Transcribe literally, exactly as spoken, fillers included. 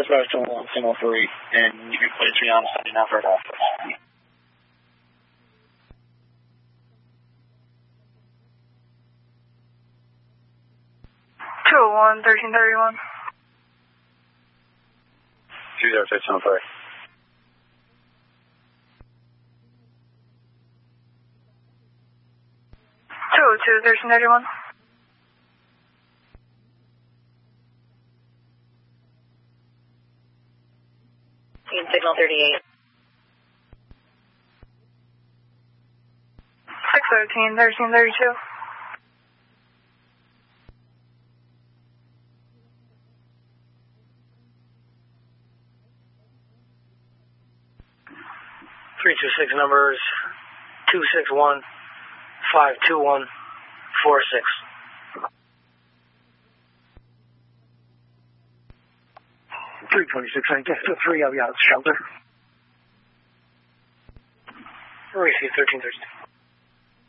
Dispatch to one single three, and you can place me on sending out for a doctor. two oh one, thirteen thirty-one. two zero six one three. two oh two, thirteen thirty-one. Signal thirty-eight. six thirteen, thirteen thirty-two. three two six numbers two six one, five two one, four six. three twenty-six, I guess the three of you out shelter. Receive thirteen thirty-two.